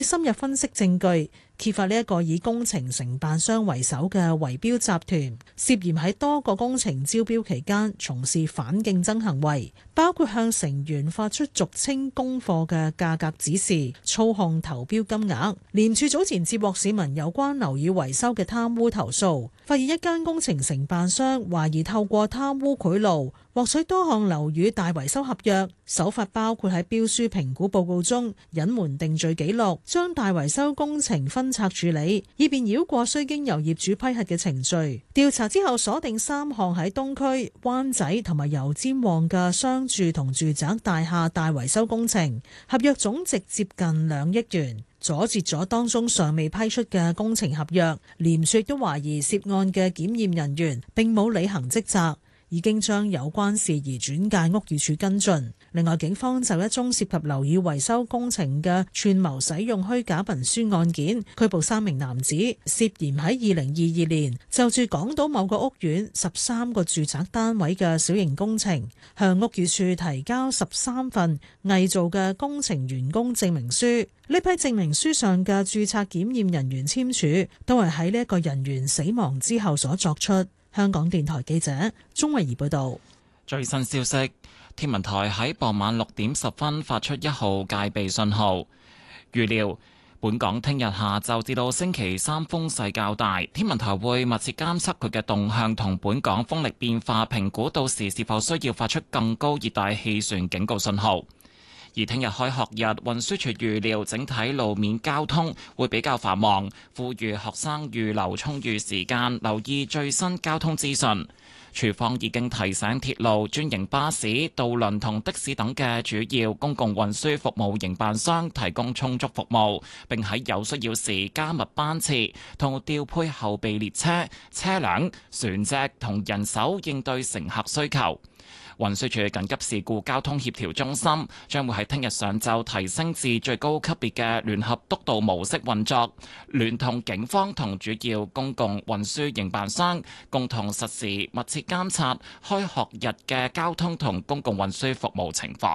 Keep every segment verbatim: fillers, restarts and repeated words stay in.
深入分析證據，揭發呢一個以工程承辦商為首嘅圍標集團，涉嫌喺多個工程招標期間從事反競爭行為，包括向成員發出俗稱供貨嘅價格指示，操控投標金額。廉署早前接獲市民有關樓宇維修嘅貪污投訴，發現一間工程承辦商懷疑透過貪污賄賂獲取多項樓宇大維修合約，手法包括喺標書評估報告中隱瞞定罪記錄，將大維修工程分拆處理，以便繞過需經由業主批核嘅程序。調查之後鎖定三項喺東區、灣仔同埋油尖旺嘅商住同住宅大廈大維修工程，合約總值接近兩億元，阻截咗當中尚未批出嘅工程合約。廉署都懷疑涉案嘅檢驗人員並冇履行職責，已經將有關事宜轉介屋宇署跟進。另外，警方就一宗涉及樓宇維修工程嘅串謀使用虛假文書案件，拘捕三名男子，涉嫌喺二零二二年就住港島某個屋苑十三個住宅單位嘅小型工程，向屋宇署提交十三份偽造嘅工程完工證明書。呢批證明書上嘅註冊檢驗人員簽署，都係喺呢一個人員死亡之後所作出。香港電台記者鍾慧儀報道。 最新消息，天文台喺傍晚六點十分發出一號戒備信號，預料本港聽日下晝至到星期三風勢較大，天文台會密切監測佢嘅動向同本港風力變化，評估到時是否需要發出更高熱帶氣旋警告信號。而聽日開學日，運輸署預料整體路面交通會比較繁忙，呼籲學生預留充裕時間，留意最新交通資訊。署方已經提醒鐵路、專營巴士、渡輪同的士等嘅主要公共運輸服務營辦商提供充足服務，並喺有需要時加密班次同調配後備列車、車輛、船隻同人手應對乘客需求。運輸署緊急事故交通協調中心將會喺聽日上晝提升至最高級別嘅聯合督導模式運作，聯同警方同主要公共運輸營辦商共同實時密切監察開學日嘅交通同公共運輸服務情況。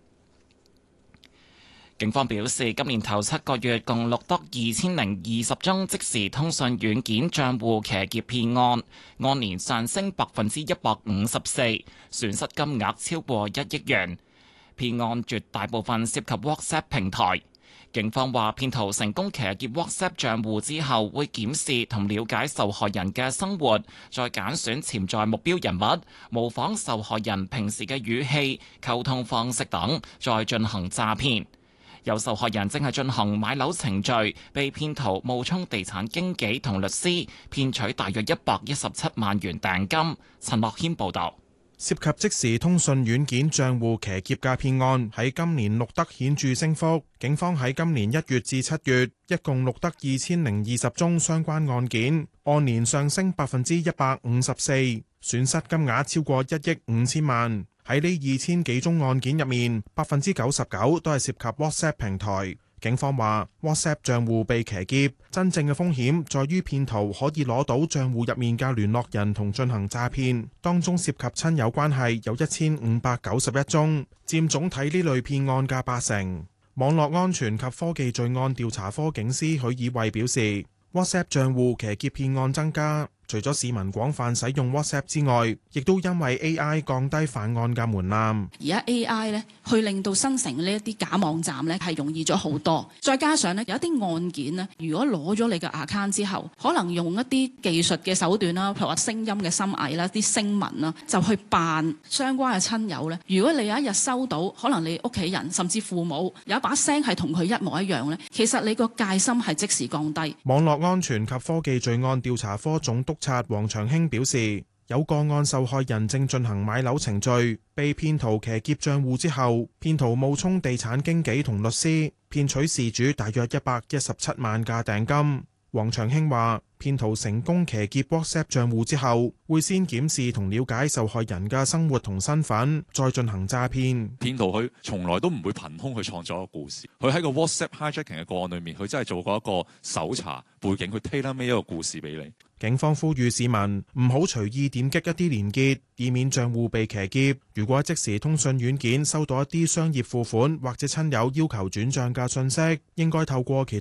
警方表示，今年頭七個月共錄得二千零二十宗即時通訊軟件帳戶騎劫騙案，按年上升百分之一百五十四，損失金額超過一億元。騙案絕大部分涉及 WhatsApp 平台。警方話，騙徒成功騎劫 WhatsApp 帳戶之後，會檢視同了解受害人嘅生活，再揀選潛在目標人物，模仿受害人平時嘅語氣、溝通方式等，再進行詐騙。有受害人正係進行買樓程序，被騙徒冒充地產經紀同律師，騙取大約一百一十七萬元訂金。陳樂軒報導。 涉及即時通訊軟件帳戶騎劫嘅騙案喺今年錄得顯著升幅。警方喺今年一月至七月一共錄得二千零二十宗相關案件，按年上升百分之一百五十四，損失金額超過一億五千萬。喺呢二千幾宗案件入面，百分之九十九都係涉及 WhatsApp 平台。警方話 WhatsApp 賬戶被騎劫，真正嘅風險在於騙徒可以攞到賬戶入面嘅聯絡人同進行詐騙，當中涉及親友關係有一千五百九十一宗，佔總體呢類騙案嘅八成。網絡安全及科技罪案調查科警司許以慧表示， WhatsApp 賬戶騎劫騙案增加，除咗市民廣泛使用 WhatsApp 之外，亦都因為 A I 降低犯案嘅門檻。 而家 A I 咧，去令到生成呢一啲假網站咧，係容易咗好多。再加上咧，有一啲案件咧，如果攞咗你嘅 account 之後，可能用一啲技術嘅手段啦，譬如話聲音嘅深偽啦、啲聲紋啦，就去扮相關嘅親友咧。如果你有一日收到，可能你屋企人甚至父母有一把聲係同佢一模一樣咧，其實你個戒心係即時降低。 網絡安全及科技罪案調查科總督察黃長興表示，有個案受害人正進行買樓程序，被騙徒騎劫賬戶之後，騙徒冒充地產經紀同律師，騙取事主大約一百一十七萬嘅訂金。黃長興話，騙徒成功騎劫 WhatsApp 賬戶之後，會先檢視同了解受害人嘅生活同身份，再進行詐騙。 騙徒佢從來都唔會憑空去創作一個故事，佢喺個 WhatsApp hijacking 嘅個案裏面，佢真係做過一個搜查背景，佢 tailor made一個故事俾你。 警方呼籲市民唔好隨意點擊一啲連結，以免賬戶被騎劫。如果即時通訊軟件收到一啲商業付款或者親友要求轉賬嘅信息，應該透過其